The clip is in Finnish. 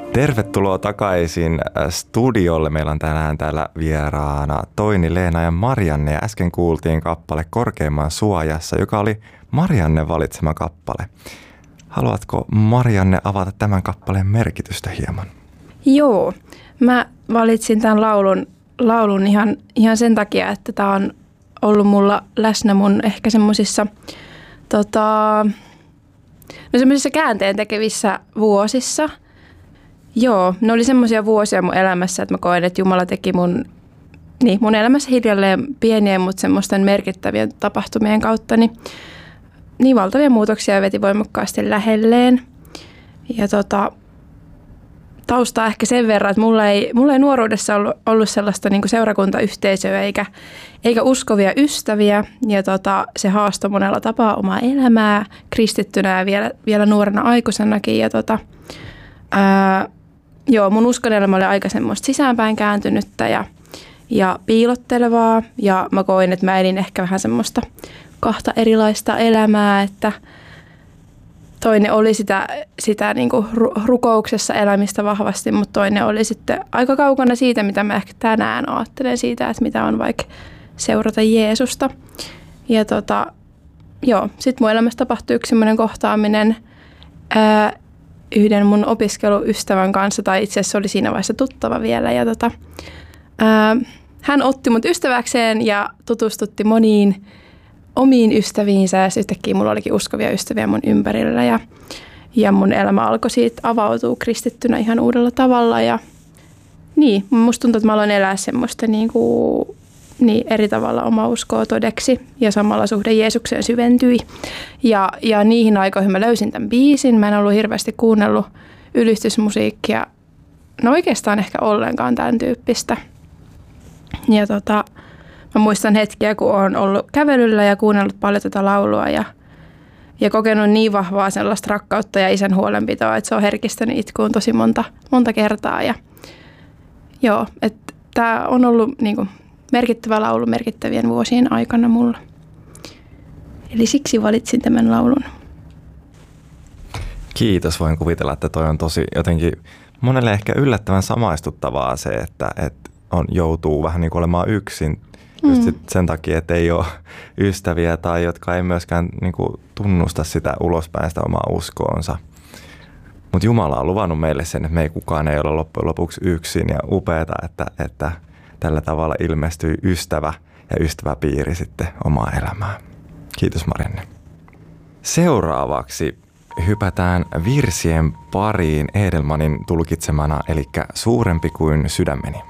Tervetuloa takaisin studiolle. Meillä on tänään täällä vieraana Toini, Leena ja Marianne. Ja äsken kuultiin kappale Korkeimman suojassa, joka oli Marianne valitsema kappale. Haluatko Marianne avata tämän kappaleen merkitystä hieman? Joo, mä valitsin tämän laulun ihan sen takia, että tämä on ollut mulla läsnä mun ehkä semmoisissa semmoisissa käänteen tekevissä vuosissa. Joo, ne oli semmoisia vuosia mun elämässä, että mä koen, että Jumala teki mun elämässä hiljalleen pienien, mutta semmoisten merkittävien tapahtumien kautta niin valtavia muutoksia veti voimakkaasti lähelleen. Ja taustaa ehkä sen verran, että mulla ei nuoruudessa ollut sellaista niin kuin seurakuntayhteisöä eikä uskovia ystäviä. Ja se haastoi monella tapaa omaa elämää kristittynä ja vielä nuorena aikuisenakin. Ja mun uskonelämä oli aika semmoista sisäänpäin kääntynyttä ja piilottelevaa. Ja mä koin, että mä elin ehkä vähän semmoista kahta erilaista elämää, että toinen oli sitä niin kuin rukouksessa elämistä vahvasti, mutta toinen oli sitten aika kaukana siitä, mitä mä ehkä tänään ajattelen siitä, että mitä on vaikka seurata Jeesusta. Ja sitten mun elämässä tapahtui yksi semmoinen kohtaaminen yhden mun opiskeluystävän kanssa, tai itse asiassa oli siinä vaiheessa tuttava vielä. Ja hän otti mut ystäväkseen ja tutustutti moniin omiin ystäviinsä, ja yhtäkkiä mulla olikin uskovia ystäviä mun ympärillä, ja mun elämä alkoi siitä avautua kristittynä ihan uudella tavalla. Ja niin, musta tuntuu, että mä aloin elää semmoista niin eri tavalla omaa uskoa todeksi, ja samalla suhde Jeesukseen syventyi. Ja niihin aikoihin mä löysin tämän biisin. Mä en ollut hirveästi kuunnellut ylistysmusiikkia, no oikeastaan ehkä ollenkaan tämän tyyppistä. Ja mä muistan hetkiä, kun olen ollut kävelyllä ja kuunnellut paljon tätä laulua ja kokenut niin vahvaa sellaista rakkautta ja isän huolenpitoa, että se on herkistänyt itkuun tosi monta kertaa. Ja joo, että tämä on ollut niinku merkittävä laulu merkittävien vuosien aikana mulla. Eli siksi valitsin tämän laulun. Kiitos. Voin kuvitella, että toi on tosi jotenkin monelle ehkä yllättävän samaistuttavaa se, että joutuu vähän niin kuin olemaan yksin. Just sen takia, että ei ole ystäviä tai jotka ei myöskään niin kuin tunnusta sitä ulospäin sitä omaa uskoonsa. Mutta Jumala on luvannut meille sen, että me ei kukaan ei ole loppujen lopuksi yksin, ja upeata, että tällä tavalla ilmestyy ystävä ja ystäväpiiri sitten omaa elämään. Kiitos Marianne. Seuraavaksi hypätään virsien pariin Edelmanin tulkitsemana, eli Suurempi kuin sydämeni.